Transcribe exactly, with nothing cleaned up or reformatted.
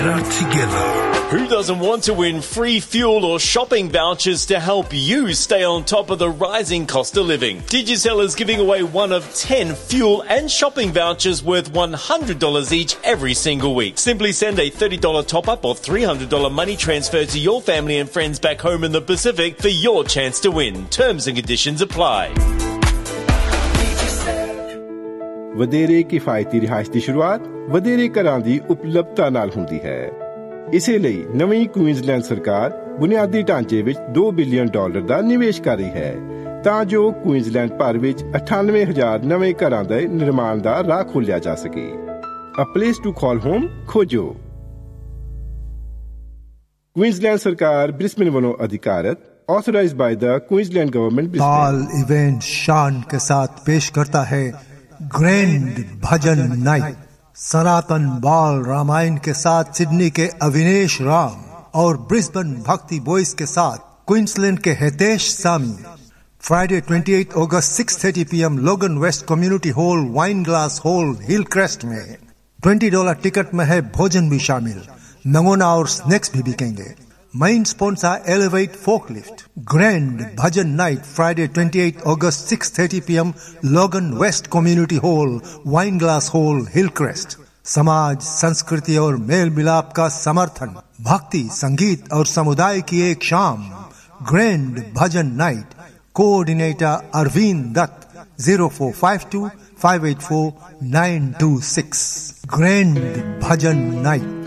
Together. Who doesn't want to win free fuel or shopping vouchers to help you stay on top of the rising cost of living? Digicel is giving away one of ten fuel and shopping vouchers worth one hundred dollars each every single week. Simply send a thirty dollars top-up or three hundred dollars money transfer to your family and friends back home in the Pacific for your chance to win. Terms and conditions apply. ਵਧੇਰੇ ਕਿਫਾਇਤੀ ਰਿਹਾਇਸ਼ ਦੀ ਸ਼ੁਰੂਆਤ ਵਧੇਰੇ ਘਰਾਂ ਦੀ ਉਪਲਬਧਤਾ ਨਾਲ ਹੁੰਦੀ ਹੈ। ਇਸੇ ਲਈ ਨਵੀਂ ਕੁਈਨਜ਼ਲੈਂਡ ਸਰਕਾਰ ਬੁਨਿਆਦੀ ਢਾਂਚੇ ਵਿੱਚ ਦੋ ਬਿਲੀਅਨ ਡਾਲਰ ਦਾ ਨਿਵੇਸ਼ ਕਰ ਰਹੀ ਹੈ ਤਾਂ ਜੋ ਕੁਈਨਜ਼ਲੈਂਡ ਭਰ ਵਿੱਚ ਅਠਾਨਵੇਂ ਹਜ਼ਾਰ ਨਵੇਂ ਘਰਾਂ ਦੇ ਨਿਰਮਾਣ ਦਾ ਰਾਹ ਖੋਲ੍ਹਿਆ ਜਾ ਸਕੇ। A place to call home ਖੋਜੋ। ਕੁਈਨਜ਼ਲੈਂਡ ਸਰਕਾਰ ਬ੍ਰਿਸਬੇਨ ਵੱਲੋਂ ਅਧਿਕਾਰਤ authorized by the Queensland Government। बाल इवेंट शान के साथ पेश करता है ग्रैंड भजन नाइट। सनातन बाल रामायण के साथ सिडनी के अविनेश राम और ब्रिस्बेन भक्ति बॉयज के साथ क्वींसलैंड के हितेश सामी। फ्राइडे अट्ठाईस अगस्त सिक्स थर्टी पी एम लोगन waste community hall wine glass hall Hillcrest में। ट्वेंटी डॉलर टिकट में है भोजन भी शामिल, नमूना और स्नैक्स भी बिकेंगे। Main sponsor Elevate Forklift। Grand Bhajan Night Friday अट्ठाईस अगस्त six thirty P M Logan West Community Hall, Wineglass Hall, Hillcrest। समाज, संस्कृति और मेल मिलाप का समर्थन, भक्ति, संगीत और समुदाय की एक शाम। Grand bhajan night. Coordinator Arvind Dutt zero four five to five eight four nine to six. Grand bhajan night.